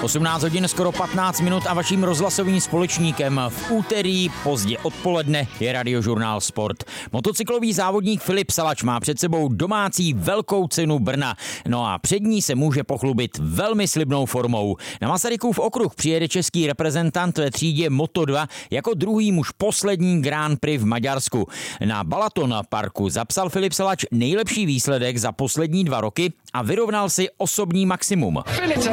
18 hodin skoro 15 minut a vaším rozhlasovým společníkem v úterý pozdě odpoledne je Radiožurnál Sport. Motocyklový závodník Filip Salač má před sebou domácí velkou cenu Brna. No a před ní se může pochlubit velmi slibnou formou. Na Masarykův okruh přijede český reprezentant ve třídě Moto2 jako druhý muž poslední Grand Prix v Maďarsku. Na Balaton parku zapsal Filip Salač nejlepší výsledek za poslední 2 roky a vyrovnal si osobní maximum.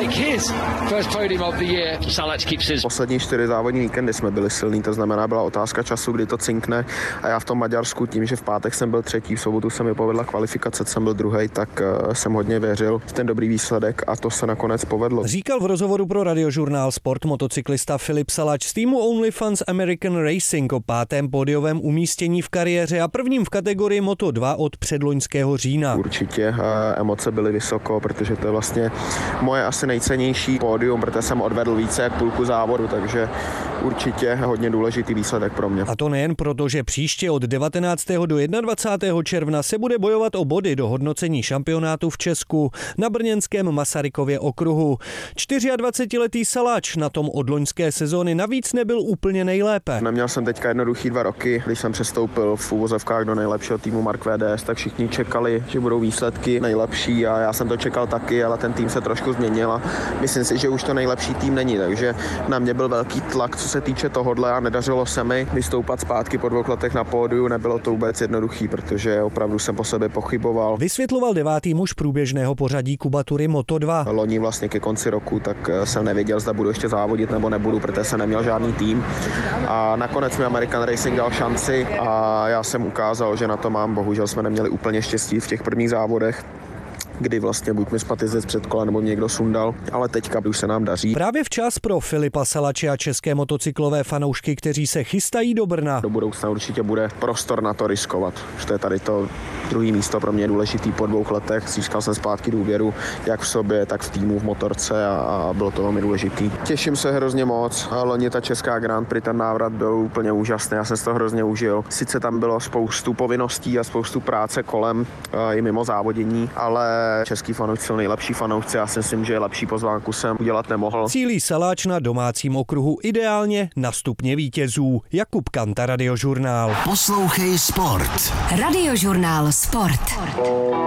Poslední 4 závodní víkendy jsme byli silní, to znamená, byla otázka času, kdy to cinkne, a já v tom Maďarsku tím, že v pátek jsem byl 3., v sobotu se mi povedla kvalifikace, jsem byl 2., tak jsem hodně věřil v ten dobrý výsledek a to se nakonec povedlo. Říkal v rozhovoru pro Radiožurnál Sport motocyklista Filip Salač z týmu OnlyFans American Racing o 5. pódiovém umístění v kariéře a prvním v kategorii Moto2 od předloňského října. Určitě emoce byly vysoko, protože to je vlastně moje asi nejcennější pódium, protože jsem odvedl více jak půlku závodu, takže určitě hodně důležitý výsledek pro mě. A to nejen proto, že příště od 19. do 21. června se bude bojovat o body do hodnocení šampionátu v Česku na brněnském Masarykově okruhu. 24letý Salač na tom od loňské sezóny navíc nebyl úplně nejlépe. Neměl jsem teďka jednoduchý 2 roky, když jsem přestoupil v úvozovkách do nejlepšího týmu Mark VDS, tak všichni čekali, že budou výsledky nejlepší a já jsem to čekal taky, ale ten tým se trošku změnil a myslím si, že už to nejlepší tým není, takže na mě byl velký tlak, co se týče tohodle, a nedařilo se mi vystoupat zpátky po 2 letech na pódiu, nebylo to vůbec jednoduchý, protože opravdu jsem po sobě pochyboval. Vysvětloval 9. muž průběžného pořadí Kubatury Moto2. Loni vlastně ke konci roku, tak jsem nevěděl, zda budu ještě závodit nebo nebudu, protože jsem neměl žádný tým. A nakonec mi American Racing dal šanci a já jsem ukázal, že na to mám. Bohužel jsme neměli úplně štěstí v těch prvních závodech, kdy vlastně buď mi spadl jezdec před kola, nebo mě někdo sundal, ale teďka už se nám daří. Právě včas pro Filipa Salače a české motocyklové fanoušky, kteří se chystají do Brna. Do budoucna určitě bude prostor na to riskovat. Že je tady to druhé místo pro mě důležitý po 2 letech. Získal jsem zpátky důvěru jak v sobě, tak v týmu, v motorce a bylo to velmi důležitý. Těším se hrozně moc. Loni ta česká Grand Prix, ten návrat byl úplně úžasný. Já jsem si to hrozně užil. Sice tam bylo spoustu povinností a spoustu práce kolem i mimo závodění, ale český fanoušci jsou nejlepší fanoušci. Já si myslím, že lepší pozvánku jsem udělat nemohl. Cílí Salač na domácím okruhu ideálně na stupně vítězů. Jakub Kanta, Radiožurnál. Poslouchej Sport. Radiožurnál Sport.